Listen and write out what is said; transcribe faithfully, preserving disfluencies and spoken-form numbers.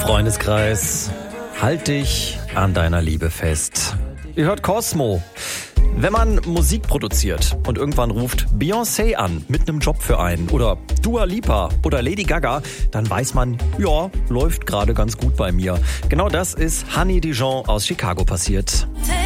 Freundeskreis, halt dich an deiner Liebe fest. Ihr hört Cosmo. Wenn man Musik produziert und irgendwann ruft Beyoncé an mit einem Job für einen oder Dua Lipa oder Lady Gaga, dann weiß man, ja, läuft gerade ganz gut bei mir. Genau das ist Honey Dijon aus Chicago passiert.